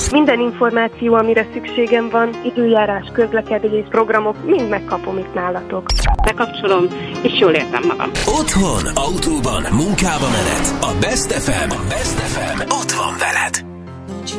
Minden információ, amire szükségem van, időjárás, közlekedés, programok, mind megkapom itt nálatok. Bekapcsolom, és jól érzem magam. Otthon, autóban, munkába menet. A Best FM ott van veled.